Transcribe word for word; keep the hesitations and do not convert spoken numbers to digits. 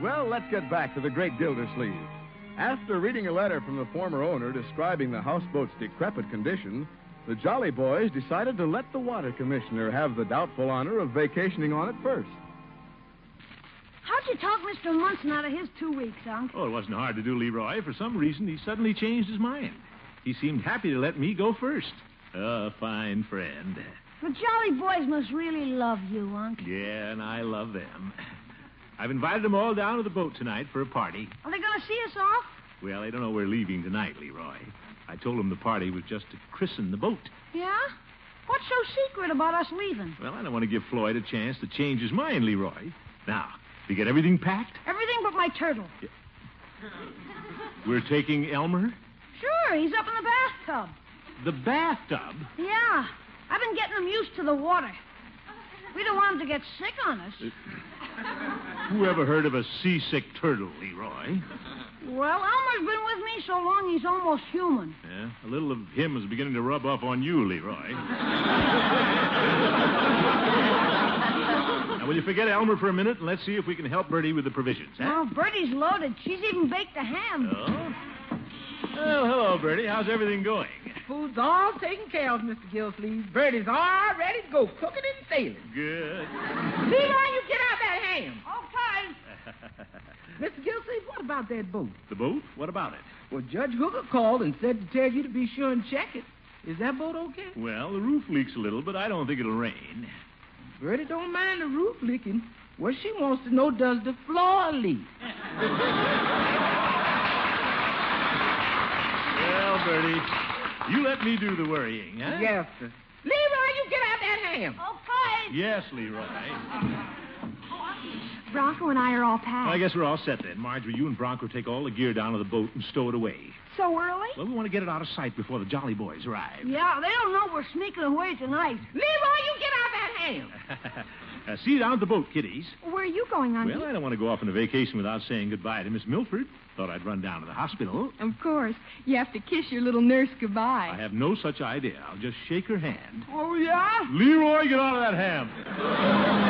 Well, let's get back to the great Gildersleeve. After reading a letter from the former owner describing the houseboat's decrepit condition, the Jolly Boys decided to let the water commissioner have the doubtful honor of vacationing on it first. How'd you talk Mister Munson out of his two weeks, Unc? Oh, it wasn't hard to do, Leroy. For some reason, he suddenly changed his mind. He seemed happy to let me go first. A fine friend. The Jolly Boys must really love you, Unc. Yeah, and I love them. I've invited them all down to the boat tonight for a party. Are they going to see us off? Well, they don't know we're leaving tonight, Leroy. I told them the party was just to christen the boat. Yeah? What's so secret about us leaving? Well, I don't want to give Floyd a chance to change his mind, Leroy. Now, you get everything packed? Everything but my turtle. Yeah. We're taking Elmer? Sure, he's up in the bathtub. The bathtub? Yeah. I've been getting him used to the water. We don't want him to get sick on us. Uh, who ever heard of a seasick turtle, Leroy? Well, Elmer's been with me so long he's almost human. Yeah, a little of him is beginning to rub off on you, Leroy. Now, will you forget Elmer for a minute, and let's see if we can help Bertie with the provisions, huh? Well, Bertie's loaded. She's even baked a ham. Oh? Well, hello, Bertie. How's everything going? Food's all taken care of, Mister Gilsleeve. Bertie's all ready to go, cooking and sailing. Good. Leroy, you get out that ham. Okay. Mister Gilsleeve, what about that boat? The boat? What about it? Well, Judge Hooker called and said to tell you to be sure and check it. Is that boat okay? Well, the roof leaks a little, but I don't think it'll rain. Bertie don't mind the roof leaking. What she wants to know, does the floor leak? Well, Bertie, you let me do the worrying, huh? Yes, sir. Leroy, you get out that ham. Okay. Yes, Leroy. Bronco and I are all packed. Well, I guess we're all set then. Marjorie, you and Bronco take all the gear down to the boat and stow it away. So early? Well, we want to get it out of sight before the Jolly Boys arrive. Yeah, they don't know we're sneaking away tonight. Leroy, you get out that ham. uh, see you down at the boat, kiddies. Where are you going, Uncle? Well, I don't want to go off on a vacation without saying goodbye to Miss Milford. Thought I'd run down to the hospital. Of course. You have to kiss your little nurse goodbye. I have no such idea. I'll just shake her hand. Oh, yeah? Leroy, get out of that ham.